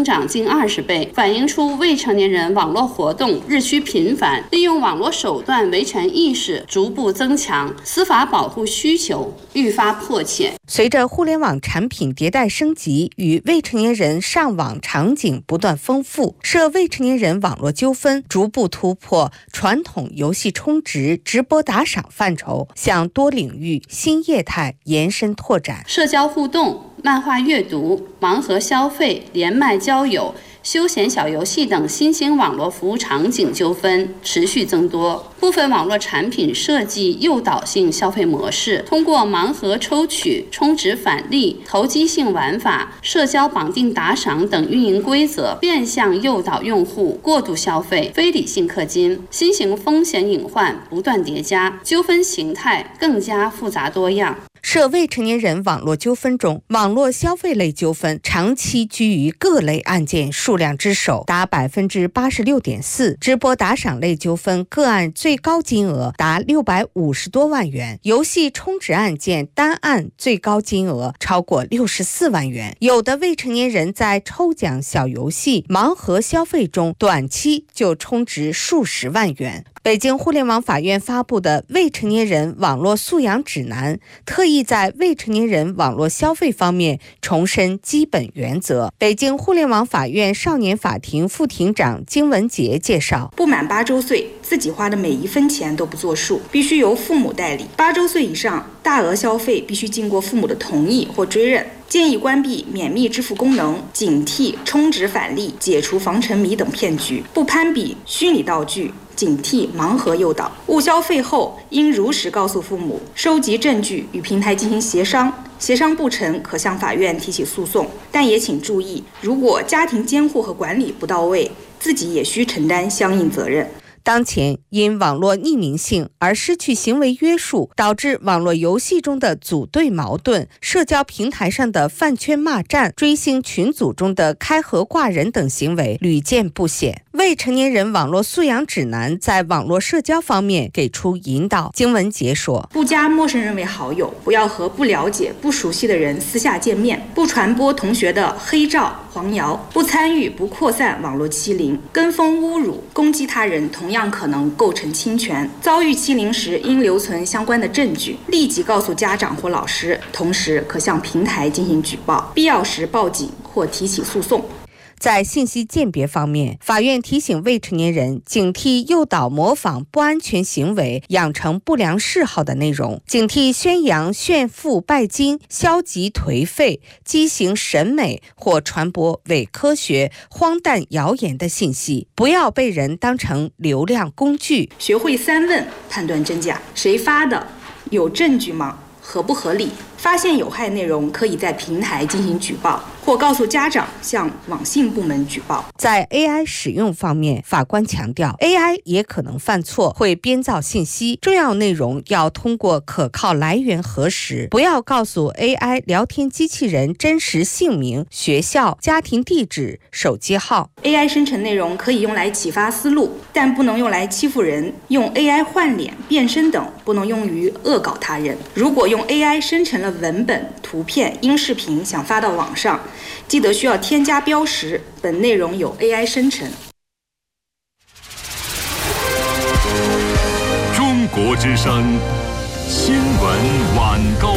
长近20倍，反映出未成年人网络活动日趋频繁，利用网络手段维权意识逐步增强，司法保护需求愈发迫切。 随着互联网产品迭代升级与未成年人上网场景不断丰富，涉未成年人网络纠纷逐步突破传统游戏充值、直播打赏范畴，向多领域新业态延伸拓展。 社交互动、漫画阅读、盲盒消费、连麦交友、休闲小游戏等新兴网络服务场景纠纷持续增多，部分网络产品设计诱导性消费模式，通过盲盒抽取、充值返利、投机性玩法、社交绑定打赏等运营规则，变相诱导用户过度消费、非理性氪金。新型风险隐患不断叠加，纠纷形态更加复杂多样。 涉未成年人网络纠纷中，网络消费类纠纷长期居于各类案件数量之首，达 86.4%。直播打赏类纠纷个案最高金额达650多万元，游戏充值案件单案最高金额超过64万元。有的未成年人在抽奖小游戏、盲盒消费中，短期就充值数十万元。北京互联网法院发布的未成年人网络素养指南，特意在未成年人网络消费方面重申基本原则。北京互联网法院少年法庭副庭长金文杰介绍， 不满8周岁，自己花的每一分钱都不作数，必须由父母代理。8周岁以上，大额消费必须经过父母的同意或追认。建议关闭免密支付功能，警惕充值返利、解除防沉迷等骗局，不攀比虚拟道具，警惕盲盒诱导。误消费后，应如实告诉父母，收集证据，与平台进行协商。协商不成，可向法院提起诉讼。但也请注意，如果家庭监护和管理不到位，自己也需承担相应责任。 当前因网络匿名性而失去行为约束，导致网络游戏中的组队矛盾、社交平台上的饭圈骂战、追星群组中的开盒挂人等行为屡见不鲜。未成年人网络素养指南在网络社交方面给出引导。金文杰说， 不加陌生人为好友，不要和不了解、不熟悉的人私下见面，不传播同学的黑照、黄谣，不参与、不扩散网络欺凌、跟风侮辱、攻击他人，同样可能构成侵权。遭遇欺凌时，应留存相关的证据，立即告诉家长或老师，同时可向平台进行举报，必要时报警或提起诉讼。 在信息鉴别方面，法院提醒未成年人警惕诱导模仿不安全行为、养成不良嗜好的内容，警惕宣扬炫富拜金、消极颓废、畸形审美或传播伪科学、荒诞谣言的信息，不要被人当成流量工具。 学会3问判断真假：谁发的？有证据吗？合不合理？发现有害内容，可以在平台进行举报，或告诉家长向网信部门举报。 在 AI 使用方面，法官强调 AI 也可能犯错，会编造信息，重要内容要通过可靠来源核实，不要告诉 AI 聊天机器人真实姓名、学校、家庭地址、手机号。 AI 生成内容可以用来启发思路，但不能用来欺负人。用 AI 换脸、变身等不能用于恶搞他人。如果用 AI 生成了文本、图片、音视频想发到网上，记得需要添加标识，本内容有 AI 生成。 中国之声新闻晚高